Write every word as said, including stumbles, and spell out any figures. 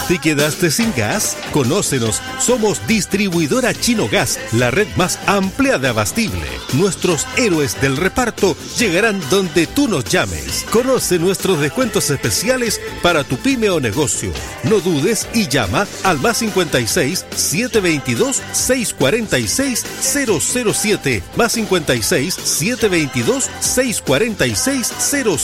¿Te quedaste sin gas? Conócenos, somos distribuidora Chino Gas, la red más amplia de abastible. Nuestros héroes del reparto llegarán donde tú nos llames. Conoce nuestros descuentos especiales para tu pyme o negocio. No dudes y llama al más cincuenta y seis, setecientos veintidós, seiscientos cuarenta y seis, cero cero siete, más cincuenta y seis, setecientos veintidós, seiscientos cuarenta y seis, cero